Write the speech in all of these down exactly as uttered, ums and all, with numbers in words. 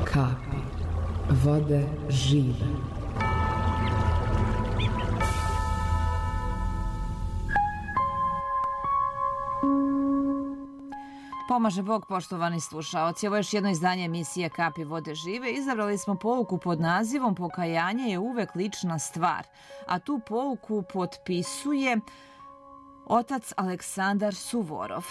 kapi vode žive. Pomaže Bog, poštovani slušaoci. Ovo je još jedno izdanje emisije Kapi vode žive. Izabrali smo pouku pod nazivom Pokajanje je uvek lična stvar. A tu pouku potpisuje otac Aleksandar Suvorov.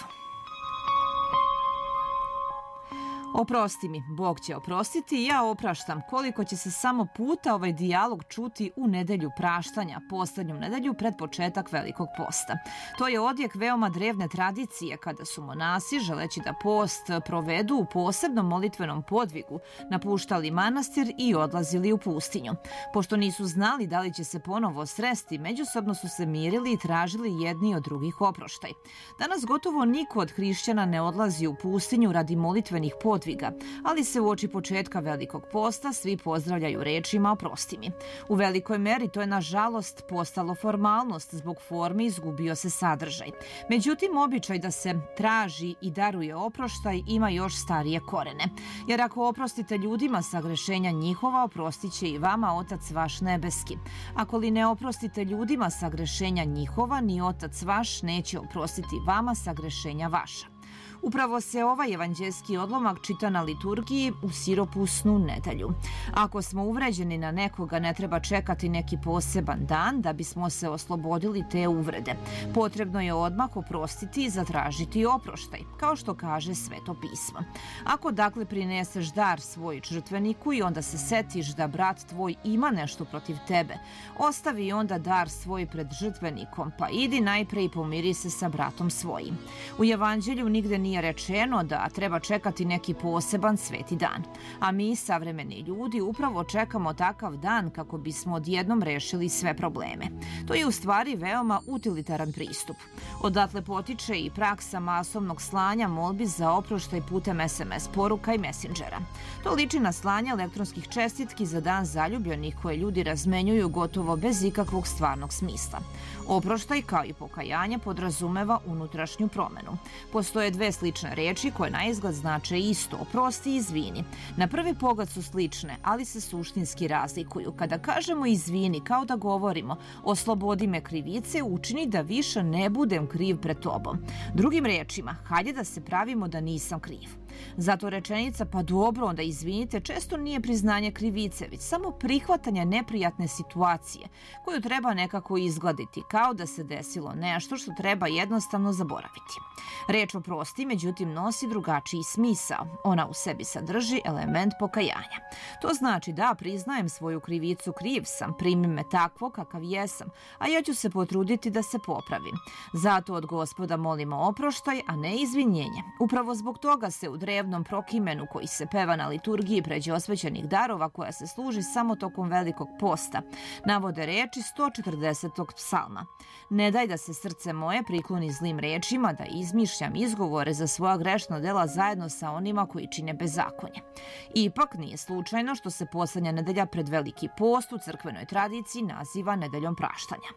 Oprosti mi, Bog će oprostiti i ja opraštam. Koliko će se samo puta ovaj dijalog čuti u nedelju praštanja, poslednju nedelju pred početak Velikog posta. To je odjek veoma drevne tradicije kada su monasi, želeći da post provedu u posebnom molitvenom podvigu, napuštali manastir i odlazili u pustinju. Pošto nisu znali da li će se ponovo sresti, međusobno su se mirili i tražili jedni od drugih oproštaj. Danas gotovo niko od hrišćana ne odlazi u pustinju radi molitvenih podviga, ali se uoči početka Velikog posta svi pozdravljaju rečima oprosti mi. U velikoj meri to je nažalost postalo formalnost, zbog formi izgubio se sadržaj. Međutim, običaj da se traži i daruje oproštaj ima još starije korene. Jer ako oprostite ljudima sagrešenja njihova, oprostit će i vama Otac vaš nebeski. Ako li ne oprostite ljudima sagrešenja njihova, ni Otac vaš neće oprostiti vama sagrešenja vaša. Upravo se ovaj evanđelski odlomak čita na liturgiji u siropusnu nedelju. Ako smo uvređeni na nekoga, ne treba čekati neki poseban dan da bismo se oslobodili te uvrede. Potrebno je odmah oprostiti i zatražiti oproštaj, kao što kaže Sveto pismo. Ako dakle prineseš dar svoj žrtveniku i onda se setiš da brat tvoj ima nešto protiv tebe, ostavi onda dar svoj pred žrtvenikom, pa idi najpre i pomiri se sa bratom svojim. U evanđelju nigde nije Nije rečeno da treba čekati neki poseban sveti dan. A mi, savremeni ljudi, upravo čekamo takav dan kako bismo odjednom rešili sve probleme. To je u stvari veoma utilitaran pristup. Odatle potiče i praksa masovnog slanja molbi za oproštaj putem es em es poruka i mesendžera. To liči na slanje elektronskih čestitki za dan zaljubljenih koje ljudi razmenjuju gotovo bez ikakvog stvarnog smisla. Oproštaj, kao i pokajanje, podrazumeva unutrašnju promenu. Postoje dve slične reči koje na izgled znače isto, oprosti i izvini. Na prvi pogled su slične, ali se suštinski razlikuju. Kada kažemo izvini, kao da govorimo oslobodi me krivice, učini da više ne budem kriv pred tobom. Drugim rečima, hajde da se pravimo da nisam kriv. Zato rečenica pa dobro, onda izvinite često nije priznanje krivice, već samo prihvatanje neprijatne situacije koju treba nekako izgladiti, kao da se desilo nešto što treba jednostavno zaboraviti. Reč oprosti, međutim, nosi drugačiji smisao. Ona u sebi sadrži element pokajanja. To znači da priznajem svoju krivicu, kriv sam, primi me takvo kakav jesam, a ja ću se potruditi da se popravim. Zato od Gospoda molimo oproštaj, a ne izvinjenje. Upravo zbog toga se u drevnom prokimenu koji se peva na liturgiji pređe osvećenih darova, koja se služi samo tokom Velikog posta, navode reči sto četrdesetog psalma. Ne daj da se srce moje prikloni zlim rečima, da izmišljam izgovore za svoja grešna dela zajedno sa onima koji čine bezakonje. Ipak nije slučajno što se poslednja nedelja pred Veliki post u crkvenoj tradiciji naziva nedeljom praštanja.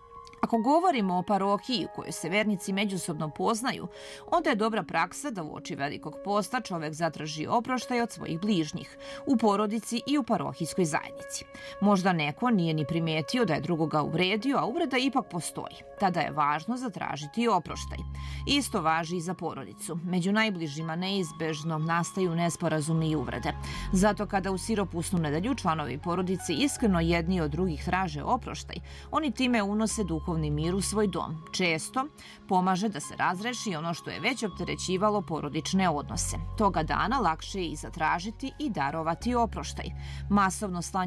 Ako govorimo o parohiji u kojoj se vernici međusobno poznaju, onda je dobra praksa da uoči Velikog posta čovek zatraži oproštaj od svojih bližnjih, u porodici i u parohijskoj zajednici. Možda neko nije ni primetio da je drugoga uvredio, a uvreda ipak postoji. Tada je važno zatražiti oproštaj. Isto važi i za porodicu. Među najbližima neizbežno nastaju nesporazumi i uvrede. Zato kada u siropusnu nedelju članovi porodice iskreno jedni od drugih traže oproštaj, oni time unose duhovni mir u svoj dom. Često pomaže da se razreši ono što je već opterećivalo porodične odnose. Toga dana lakše je i zatražiti i darovati oproštaj. Masovno slanje